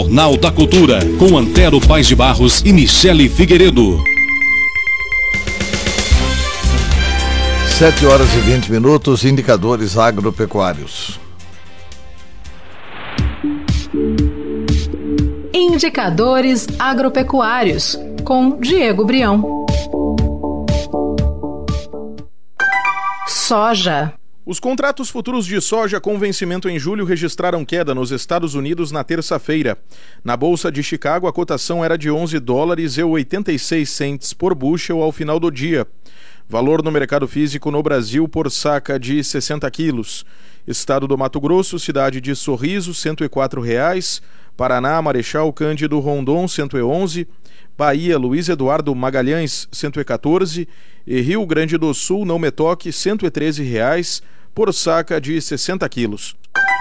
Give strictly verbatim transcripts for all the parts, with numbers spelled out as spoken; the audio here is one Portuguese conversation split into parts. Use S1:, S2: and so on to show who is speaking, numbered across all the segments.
S1: Jornal da Cultura, com Antero Paes de Barros e Michele Figueiredo.
S2: sete horas e vinte minutos, indicadores agropecuários.
S3: Indicadores agropecuários, com Diego Brião. Soja.
S4: Os contratos futuros de soja com vencimento em julho registraram queda nos Estados Unidos na terça-feira. Na Bolsa de Chicago, a cotação era de onze dólares e oitenta e seis centes por bushel ao final do dia. Valor no mercado físico no Brasil por saca de sessenta quilos. Estado do Mato Grosso, cidade de Sorriso, cento e quatro reais. Paraná, Marechal Cândido Rondon, cento e onze. Bahia, Luiz Eduardo Magalhães, cento e quatorze. E Rio Grande do Sul, Não Me Toque, cento e treze reais por saca de sessenta quilos.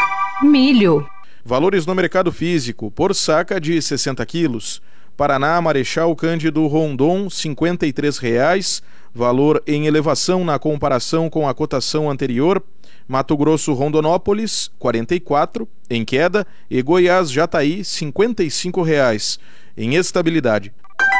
S3: Milho.
S4: Valores no mercado físico por saca de sessenta quilos. Paraná, Marechal Cândido Rondon, cinquenta e três reais. Valor em elevação na comparação com a cotação anterior. Mato Grosso, Rondonópolis, quarenta e quatro, em queda, e Goiás, Jataí, cinquenta e cinco reais, em estabilidade.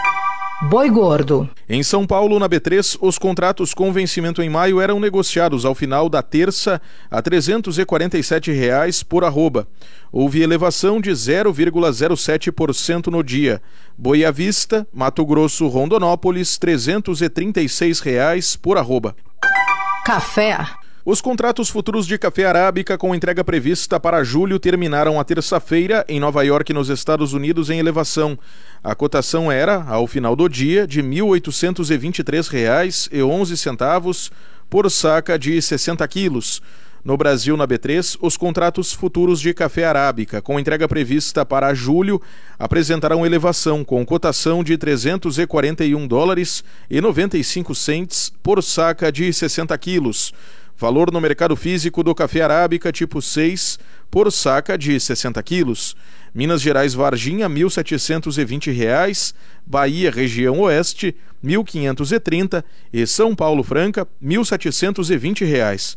S3: Boi gordo.
S4: Em São Paulo, na B três, os contratos com vencimento em maio eram negociados ao final da terça a trezentos e quarenta e sete reais por arroba. Houve elevação de zero vírgula zero sete por cento no dia. Boi à vista, Mato Grosso, Rondonópolis, trezentos e trinta e seis reais por arroba.
S3: Café.
S4: Os contratos futuros de café arábica com entrega prevista para julho terminaram a terça-feira em Nova York, nos Estados Unidos, em elevação. A cotação era, ao final do dia, de mil oitocentos e vinte e três reais e onze centavos por saca de sessenta quilos. No Brasil, na B três, os contratos futuros de café arábica com entrega prevista para julho apresentarão elevação com cotação de trezentos e quarenta e um dólares e noventa e cinco centes por saca de sessenta quilos. Valor no mercado físico do café arábica tipo seis por saca de sessenta quilos. Minas Gerais, Varginha, mil setecentos e vinte reais. Bahia, região oeste, mil quinhentos e trinta. E São Paulo, Franca, mil setecentos e vinte reais.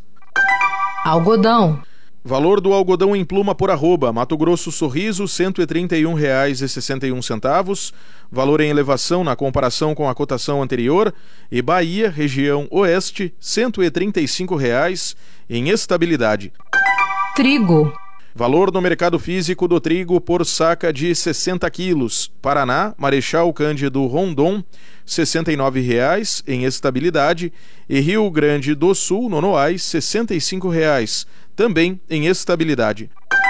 S3: Algodão.
S4: Valor do algodão em pluma por arroba. Mato Grosso, Sorriso, cento e trinta e um reais e sessenta e um centavos. Valor em elevação na comparação com a cotação anterior. E Bahia, região oeste, cento e trinta e cinco reais em estabilidade.
S3: Trigo.
S4: Valor no mercado físico do trigo por saca de sessenta quilos. Paraná, Marechal Cândido Rondon, sessenta e nove reais em estabilidade. E Rio Grande do Sul, Nonoais, sessenta e cinco reais, também em estabilidade.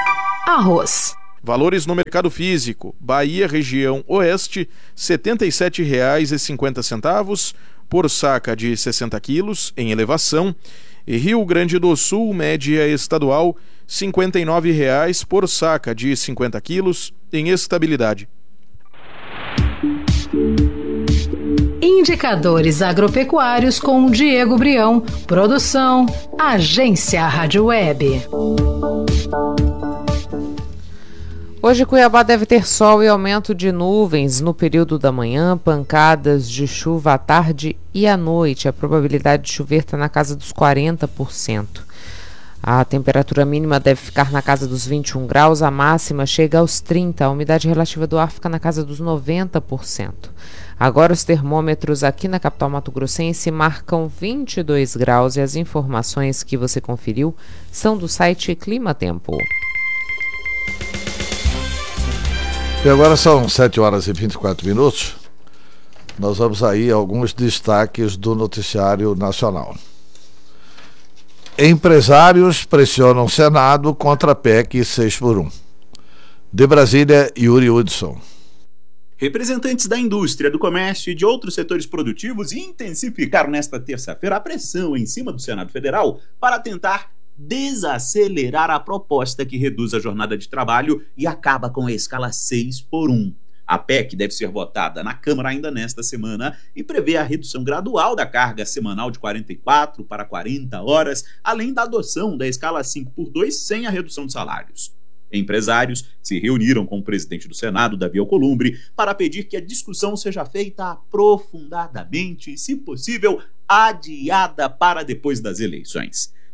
S3: Arroz.
S4: Valores no mercado físico. Bahia, região oeste, setenta e sete reais e cinquenta centavos por saca de sessenta quilos em elevação. E Rio Grande do Sul, média estadual, cinquenta e nove reais por saca de cinquenta quilos em estabilidade.
S3: Indicadores agropecuários com Diego Brião. Produção, Agência Rádio Web.
S5: Hoje Cuiabá deve ter sol e aumento de nuvens no período da manhã, pancadas de chuva à tarde e à noite. A probabilidade de chover está na casa dos quarenta por cento. A temperatura mínima deve ficar na casa dos vinte e um graus, a máxima chega aos trinta. A umidade relativa do ar fica na casa dos noventa por cento. Agora os termômetros aqui na capital mato-grossense marcam vinte e dois graus e as informações que você conferiu são do site Clima Tempo.
S2: E agora são sete horas e vinte e quatro minutos. Nós vamos aí a alguns destaques do noticiário nacional. Empresários pressionam o Senado contra a P E C seis por um. De Brasília, Yuri Hudson.
S6: Representantes da indústria, do comércio e de outros setores produtivos intensificaram nesta terça-feira a pressão em cima do Senado Federal para tentar desacelerar a proposta que reduz a jornada de trabalho e acaba com a escala seis por um. A P E C deve ser votada na Câmara ainda nesta semana e prevê a redução gradual da carga semanal de quarenta e quatro para quarenta horas, além da adoção da escala cinco por dois sem a redução de salários. Empresários se reuniram com o presidente do Senado, Davi Alcolumbre, para pedir que a discussão seja feita aprofundadamente e, se possível, adiada para depois das eleições.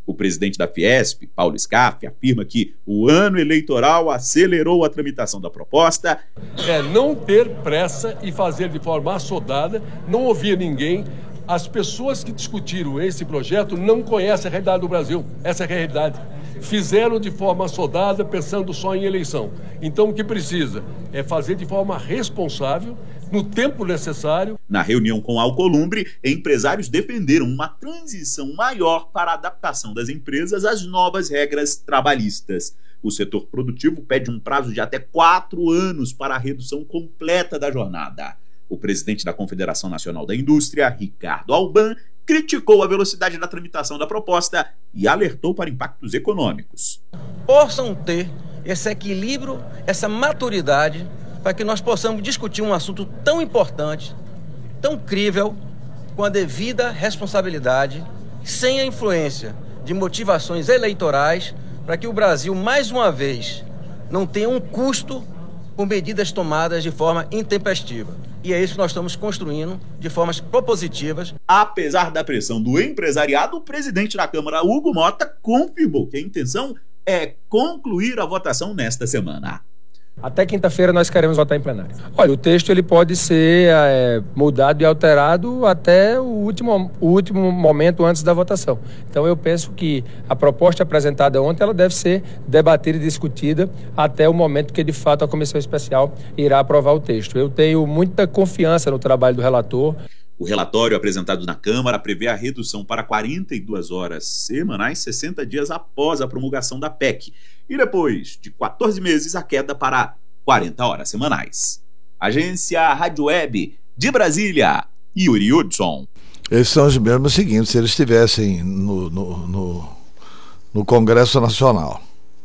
S6: O presidente da Fiesp, Paulo Scaff, afirma que o ano eleitoral acelerou a tramitação da proposta.
S7: É não ter pressa e fazer de forma assodada, não ouvir ninguém. As pessoas que discutiram esse projeto não conhecem a realidade do Brasil, essa é a realidade. Fizeram de forma assodada, pensando só em eleição. Então o que precisa é fazer de forma responsável, no tempo necessário.
S6: Na reunião com a Alcolumbre, empresários defenderam uma transição maior para a adaptação das empresas às novas regras trabalhistas. O setor produtivo pede um prazo de até quatro anos para a redução completa da jornada. O presidente da Confederação Nacional da Indústria, Ricardo Alban, criticou a velocidade da tramitação da proposta e alertou para impactos econômicos.
S8: Possam ter esse equilíbrio, essa maturidade, para que nós possamos discutir um assunto tão importante, tão crível, com a devida responsabilidade, sem a influência de motivações eleitorais, para que o Brasil, mais uma vez, não tenha um custo com medidas tomadas de forma intempestiva. E é isso que nós estamos construindo de formas propositivas.
S6: Apesar da pressão do empresariado, o presidente da Câmara, Hugo Mota, confirmou que a intenção é concluir a votação nesta semana.
S9: Até quinta-feira nós queremos votar em plenário. Olha, o texto ele pode ser é, mudado e alterado até o último, o último momento antes da votação. Então eu penso que a proposta apresentada ontem ela deve ser debatida e discutida até o momento que de fato a comissão especial irá aprovar o texto. Eu tenho muita confiança no trabalho do relator.
S6: O relatório apresentado na Câmara prevê a redução para quarenta e duas horas semanais, sessenta dias após a promulgação da P E C. E depois de quatorze meses, a queda para quarenta horas semanais. Agência Rádio Web de Brasília, Yuri Hudson.
S2: Esses são os mesmos seguintes, se eles estivessem no, no, no, no Congresso Nacional.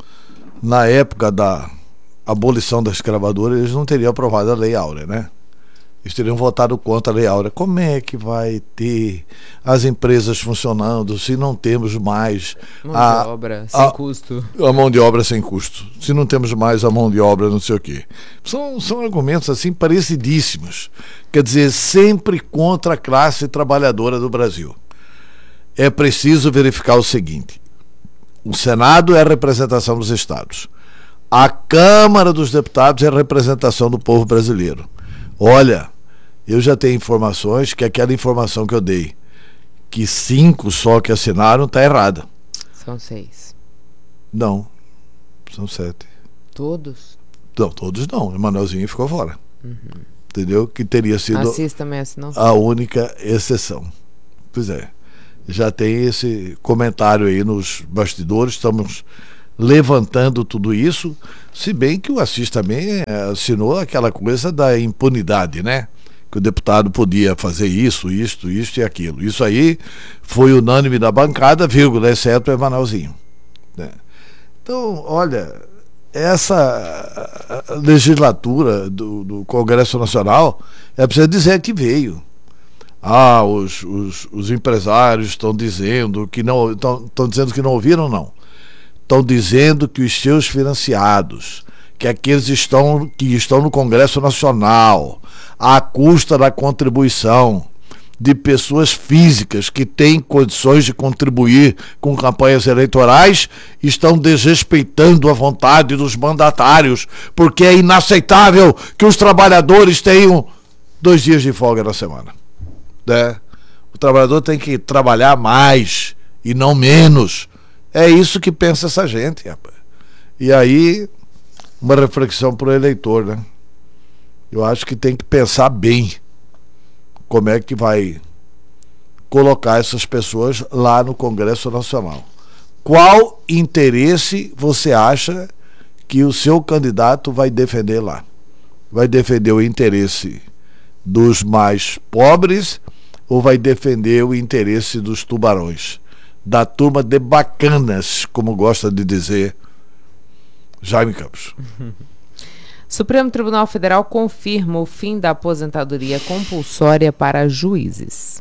S2: Na época da abolição da escravatura, eles não teriam aprovado a Lei Áurea, né? Eles teriam votado contra a Lei Áurea. Como é que vai ter as empresas funcionando se não temos mais
S5: mão
S2: a,
S5: de obra sem
S2: a,
S5: custo?
S2: A mão de obra sem custo. Se não temos mais a mão de obra não sei o quê. São, são argumentos assim parecidíssimos. Quer dizer, sempre contra a classe trabalhadora do Brasil. É preciso verificar o seguinte. O Senado é a representação dos estados. A Câmara dos Deputados é a representação do povo brasileiro. Olha, eu já tenho informações que aquela informação que eu dei, que cinco só que assinaram, está errada.
S5: São seis.
S2: Não, são sete.
S5: Todos?
S2: Não, todos não. O Emanuelzinho ficou fora.
S5: Uhum.
S2: Entendeu? Que teria sido
S5: Assis também assinou.
S2: A única exceção. Pois é. Já tem esse comentário aí nos bastidores, estamos levantando tudo isso, se bem que o Assis também assinou aquela coisa da impunidade, né? Que o deputado podia fazer isso, isto, isto e aquilo. Isso aí foi unânime da bancada, vírgula, exceto o Emanuelzinho, né? Então, olha, essa legislatura do, do Congresso Nacional, é preciso dizer que veio. Ah, os, os, os empresários estão dizendo que não, estão dizendo que não ouviram, não. Estão dizendo que os seus financiados, que aqueles estão, que estão no Congresso Nacional, à custa da contribuição de pessoas físicas que têm condições de contribuir com campanhas eleitorais, estão desrespeitando a vontade dos mandatários, porque é inaceitável que os trabalhadores tenham dois dias de folga na semana, né? O trabalhador tem que trabalhar mais e não menos. É isso que pensa essa gente, rapaz. E aí, uma reflexão para o eleitor, né? Eu acho que tem que pensar bem como é que vai colocar essas pessoas lá no Congresso Nacional. Qual interesse você acha que o seu candidato vai defender lá? Vai defender o interesse dos mais pobres ou vai defender o interesse dos tubarões? Da turma de bacanas, como gosta de dizer Jaime Campos.
S5: Supremo Tribunal Federal confirma o fim da aposentadoria compulsória para juízes.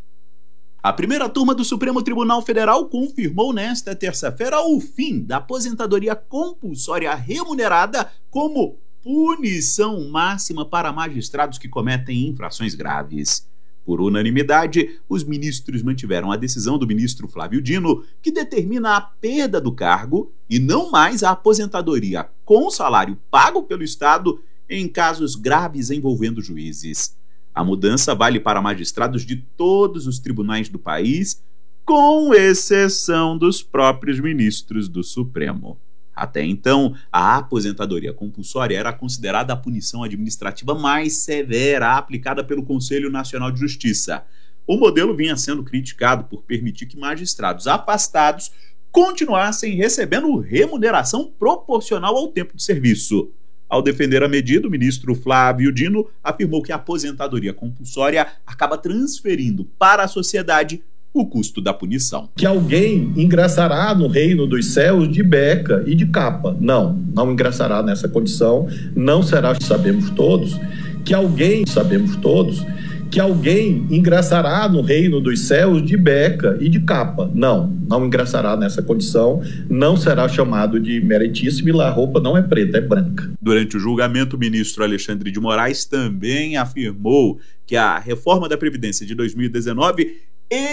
S6: A primeira turma do Supremo Tribunal Federal confirmou nesta terça-feira o fim da aposentadoria compulsória remunerada como punição máxima para magistrados que cometem infrações graves. Por unanimidade, os ministros mantiveram a decisão do ministro Flávio Dino, que determina a perda do cargo e não mais a aposentadoria com salário pago pelo Estado em casos graves envolvendo juízes. A mudança vale para magistrados de todos os tribunais do país, com exceção dos próprios ministros do Supremo. Até então, a aposentadoria compulsória era considerada a punição administrativa mais severa aplicada pelo Conselho Nacional de Justiça. O modelo vinha sendo criticado por permitir que magistrados afastados continuassem recebendo remuneração proporcional ao tempo de serviço. Ao defender a medida, o ministro Flávio Dino afirmou que a aposentadoria compulsória acaba transferindo para a sociedade o custo da punição.
S10: Que alguém ingressará no reino dos céus de beca e de capa. Não, não ingressará nessa condição, não será, sabemos todos, que alguém, sabemos todos, que alguém ingressará no reino dos céus de beca e de capa. Não, não ingressará nessa condição, não será chamado de meritíssimo e lá a roupa não é preta, é branca.
S6: Durante o julgamento, o ministro Alexandre de Moraes também afirmou que a reforma da Previdência de dois mil e dezenove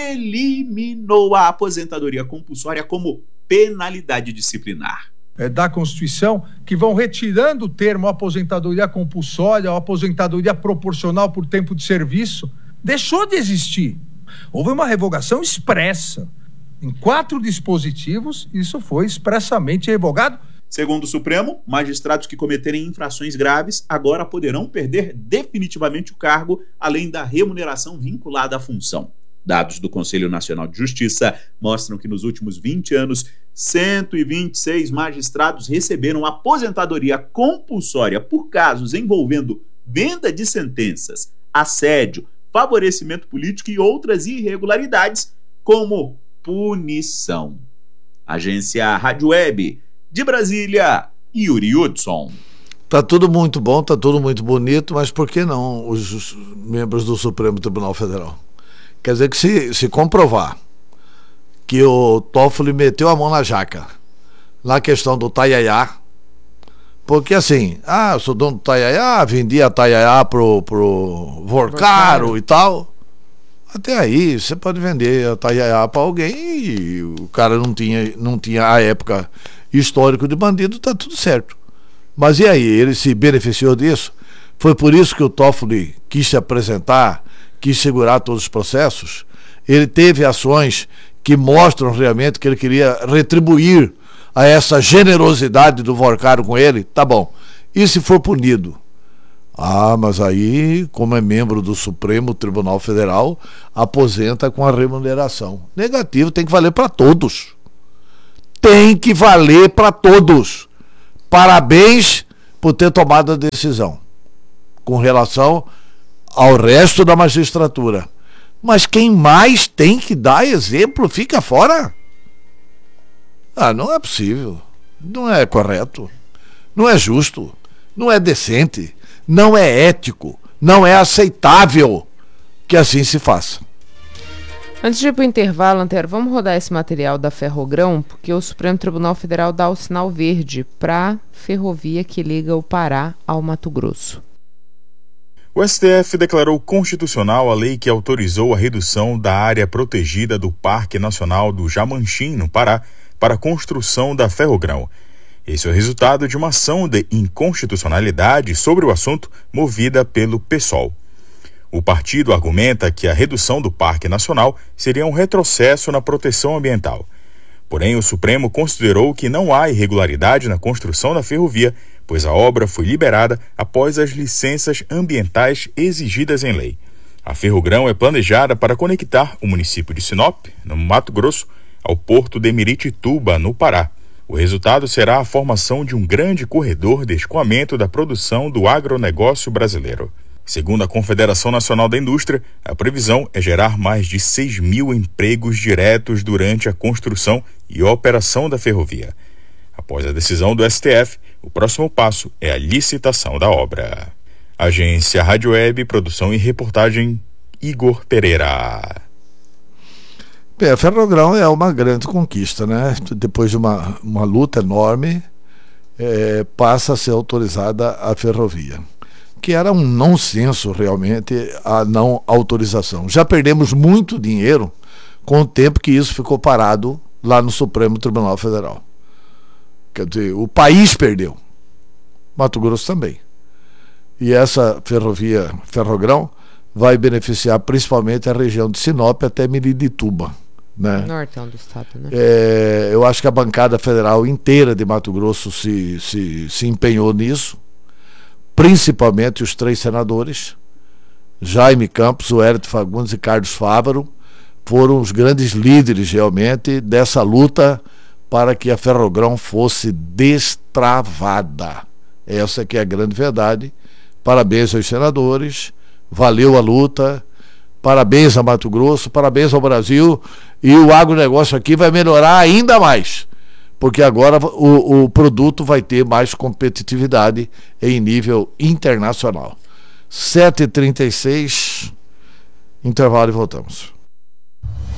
S6: eliminou a aposentadoria compulsória como penalidade disciplinar.
S11: É, da Constituição, que vão retirando o termo aposentadoria compulsória ou aposentadoria proporcional por tempo de serviço, deixou de existir. Houve uma revogação expressa. Em quatro dispositivos, isso foi expressamente revogado.
S6: Segundo o Supremo, magistrados que cometerem infrações graves agora poderão perder definitivamente o cargo, além da remuneração vinculada à função. Dados do Conselho Nacional de Justiça mostram que nos últimos vinte anos, cento e vinte e seis magistrados receberam aposentadoria compulsória por casos envolvendo venda de sentenças, assédio, favorecimento político e outras irregularidades como punição. Agência Rádio Web, de Brasília, Yuri Hudson.
S2: Tá tudo muito bom, tá tudo muito bonito, mas por que não os, os membros do Supremo Tribunal Federal? Quer dizer que se, se comprovar que o Toffoli meteu a mão na jaca na questão do Taiaiá, porque assim, ah, eu sou dono do Taiaiá, vendi a Taiaiá pro, pro Vorcaro e tal, até aí você pode vender a Taiaiá para alguém e o cara não tinha, não tinha a época histórico de bandido, tá tudo certo. Mas e aí, ele se beneficiou disso? Foi por isso que o Toffoli quis se apresentar, quis segurar todos os processos. Ele teve ações que mostram realmente que ele queria retribuir a essa generosidade do Vorcaro com ele. Tá bom. E se for punido? Ah, mas aí, como é membro do Supremo Tribunal Federal, aposenta com a remuneração. Negativo, tem que valer para todos. Tem que valer para todos. Parabéns por ter tomado a decisão com relação ao resto da magistratura. Mas quem mais tem que dar exemplo fica fora? Ah, não é possível. Não é correto. Não é justo. Não é decente. Não é ético. Não é aceitável que assim se faça.
S5: Antes de ir para o intervalo, Antero, vamos rodar esse material da Ferrogrão, porque o Supremo Tribunal Federal dá o sinal verde para a ferrovia que liga o Pará ao Mato Grosso.
S12: O S T F declarou constitucional a lei que autorizou a redução da área protegida do Parque Nacional do Jamanchim, no Pará, para a construção da Ferrogrão. Esse é o resultado de uma ação de inconstitucionalidade sobre o assunto movida pelo PSOL. O partido argumenta que a redução do Parque Nacional seria um retrocesso na proteção ambiental. Porém, o Supremo considerou que não há irregularidade na construção da ferrovia, pois a obra foi liberada após as licenças ambientais exigidas em lei. A Ferrogrão é planejada para conectar o município de Sinop, no Mato Grosso, ao porto de Miritituba, no Pará. O resultado será a formação de um grande corredor de escoamento da produção do agronegócio brasileiro. Segundo a Confederação Nacional da Indústria, a previsão é gerar mais de seis mil empregos diretos durante a construção e operação da ferrovia. Após a decisão do S T F, o próximo passo é a licitação da obra. Agência Rádio Web, produção e reportagem, Igor Pereira.
S2: Bem, a Ferrogrão é uma grande conquista, né? Depois de uma, uma luta enorme, é, passa a ser autorizada a ferrovia. que era um nonsenso realmente a não autorização. Já perdemos muito dinheiro com o tempo que isso ficou parado lá no Supremo Tribunal Federal. Quer dizer, o país perdeu, Mato Grosso também. E essa ferrovia Ferrogrão vai beneficiar principalmente a região de Sinop até Miritituba, né?
S5: Nortão do estado, né?
S2: É, eu acho que a bancada federal inteira de Mato Grosso se, se, se empenhou nisso, principalmente os três senadores, Jaime Campos, o Hélio Fagundes e Carlos Fávaro, foram os grandes líderes realmente dessa luta para que a Ferrogrão fosse destravada. Essa que é a grande verdade. Parabéns aos senadores, valeu a luta, parabéns a Mato Grosso, parabéns ao Brasil, e o agronegócio aqui vai melhorar ainda mais, porque agora o, o produto vai ter mais competitividade em nível internacional. sete e trinta e seis, intervalo e voltamos.